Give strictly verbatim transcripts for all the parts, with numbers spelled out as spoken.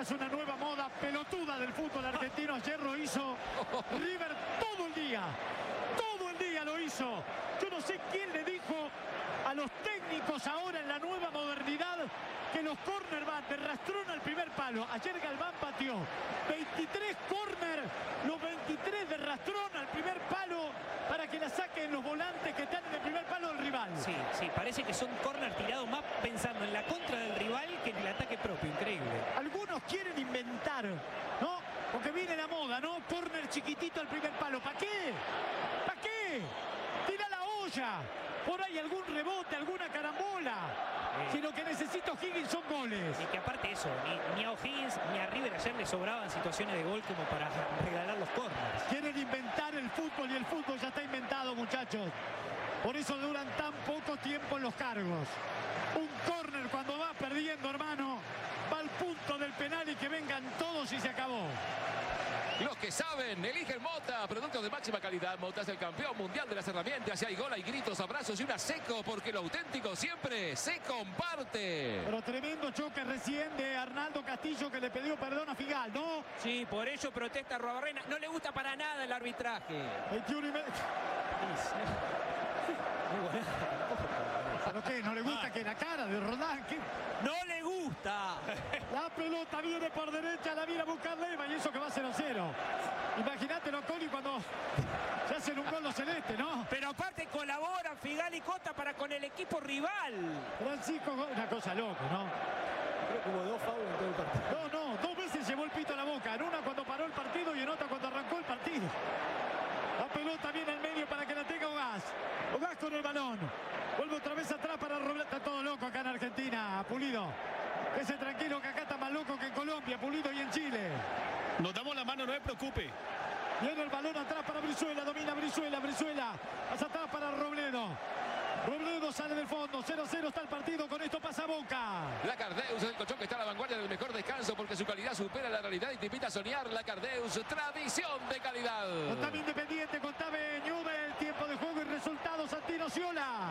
Esta es una nueva moda pelotuda del fútbol argentino. Ayer lo hizo River todo el día. Todo el día lo hizo. Yo no sé quién le dijo a los técnicos ahora en la nueva modernidad que los córner van de rastrón al primer palo. Ayer Galván pateó veintitrés córner, los veintitrés de rastrón al primer palo para que la saquen los volantes que están en el primer palo del rival. Sí, sí, parece que son córner tirados más pensando en la contra del rival que en el ataque propio, increíble. Algunos quieren inventar, ¿no? Porque viene la moda, ¿no? Córner chiquitito al primer palo. ¿Para qué? ¿Para qué? Tira la olla. Por ahí algún rebote, alguna carambola. Si lo que necesita O'Higgins son goles. Y que aparte eso, ni, ni a O'Higgins ni a River ayer le sobraban situaciones de gol como para regalar los córneres. Quieren inventar el fútbol y el fútbol ya está inventado, muchachos. Por eso duran tan poco tiempo en los cargos. Un córner cuando va perdiendo, hermano, va al punto del penal y que vengan todos y se acabó. Los que saben, eligen Mota, productos de máxima calidad. Mota es el campeón mundial de las herramientas. Y hay gol, hay gritos, abrazos y una seco, porque lo auténtico siempre se comparte. Pero tremendo choque recién de Arnaldo Castillo, que le pidió perdón a Figal, ¿no? Sí, por ello protesta Arruabarrena. No le gusta para nada el arbitraje. veintiuno y medio. ¿Pero qué? ¿No le gusta que la cara de Rodán? ¿Qué? ¡No le gusta! La pelota viene por derecha, la viene a buscar Leyva y eso que va cero cero. Imagínatelo, Coli, cuando se hacen un gol los celestes, ¿no? Pero aparte colaboran Figal y Cota para con el equipo rival. Francisco, una cosa loca, ¿no? Creo que hubo dos faulos en todo el partido. No, no, dos veces llevó el pito a la boca. En una cuando paró el partido y en otra cuando arrancó el partido. La pelota viene al medio para que la tenga Ogaz. Ogaz con el balón. Vuelve otra vez atrás para Robledo. Está todo loco acá en Argentina, Pulido. Ese tranquilo que acá está más loco que en Colombia, Pulido, y en Chile. Nos damos la mano, no se preocupe. Viene el balón atrás para Brizuela, domina Brizuela, Brizuela. Hacia atrás para Robledo. Robledo sale del fondo, cero cero está el partido, con esto pasa Boca. La Cardeus es el colchón que está a la vanguardia del mejor descanso porque su calidad supera la realidad y te invita a soñar. La Cardeus, tradición de calidad. Contame Independiente, contame Newell, tiempo de juego y resultados, Santino Ciola.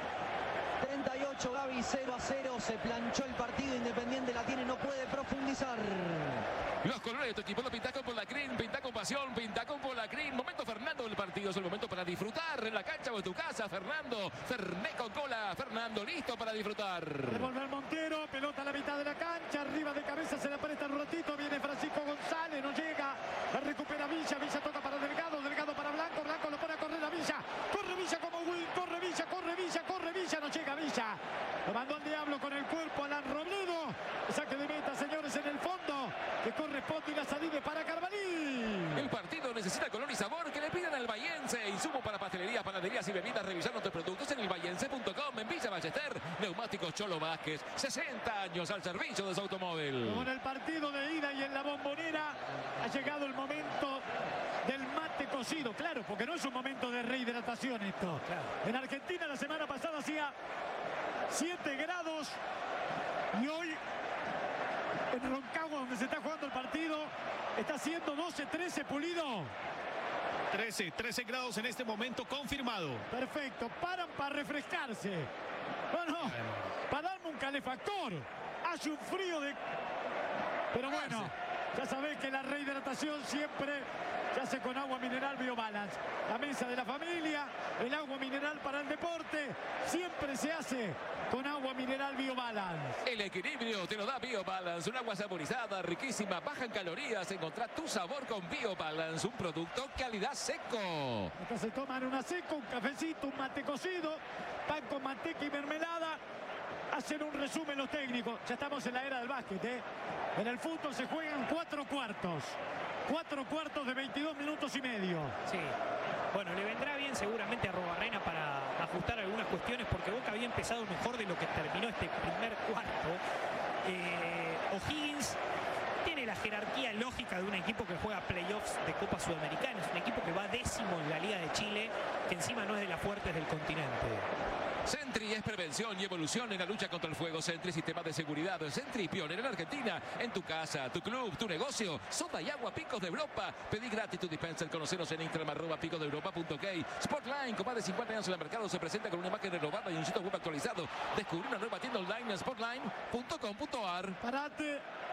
treinta y ocho, Gaby, cero a cero. Se planchó el partido. Independiente la tiene, no puede profundizar. Los colores de tu equipo lo pinta con Polacrin, pinta con pasión, pinta con Polacrin. Momento Fernando del partido, es el momento para disfrutar en la cancha o en tu casa. Fernando, Ferné con cola. Fernando, listo para disfrutar. Devolver Montero, pelota a la mitad de la cancha, arriba de cabeza, se la presta un ratito, viene Francisco González, no llega, la recupera Villa, Villa toca para Delgado, Delgado para Blanco, Blanco lo pone a correr a Villa, corre Villa como Will, corre Villa, corre Villa, corre Villa, no llega Villa, lo mandó al diablo con el cuerpo Alan Robledo, saque de meta, señores, en el fondo, que corresponde y la salida para Carvalí. El partido necesita color y sabor que le pidan al Bahiense. Insumo para pastelería, panaderías y bebidas. Revisar nuestros productos en el bahiense punto com. En Villa Ballester, Neumáticos Cholo Vázquez. sesenta años al servicio de su automóvil. Como en el partido de ida y en la Bombonera, ha llegado el momento del mate cocido. Claro, porque no es un momento de rehidratación esto. Claro. En Argentina la semana pasada hacía siete grados y hoy en Roncagua, donde se está jugando el partido, está haciendo doce, trece, Pulido. trece, trece grados en este momento confirmado. Perfecto, paran para refrescarse. Bueno, para darme un calefactor. Hace un frío de... Pero bueno, ya sabés que la rehidratación siempre se hace con agua mineral BioBalance. La mesa de la familia, el agua mineral para el deporte, siempre se hace con agua mineral BioBalance. El equilibrio te lo da BioBalance, un agua saborizada, riquísima, baja en calorías. Encontrá tu sabor con BioBalance, un producto calidad seco. Acá se toman una seco, un cafecito, un mate cocido, pan con manteca y mermelada. Hacen un resumen los técnicos. Ya estamos en la era del básquet, ¿eh? En el fútbol se juegan cuatro cuartos. Cuatro cuartos de veintidós minutos y medio. Sí. Bueno, le vendrá bien seguramente a Arruabarrena para ajustar algunas cuestiones porque Boca había empezado mejor de lo que terminó este primer cuarto. Eh, O'Higgins tiene la jerarquía lógica de un equipo que juega playoffs de Copa Sudamericana. Es un equipo que va décimo en la Liga de Chile, que encima no es de las fuertes del continente. Sentry es prevención y evolución en la lucha contra el fuego. Sentry, sistema de seguridad. Sentry, pionero en Argentina. En tu casa, tu club, tu negocio. Soda y agua Picos de Europa. Pedí gratis tu dispenser. Conoceros en Instagram, arroba picos de europa punto ok. Sportline, con más de cincuenta años en el mercado, se presenta con una imagen renovada y un sitio web actualizado. Descubrí una nueva tienda online en sportline punto com punto ar. Parate.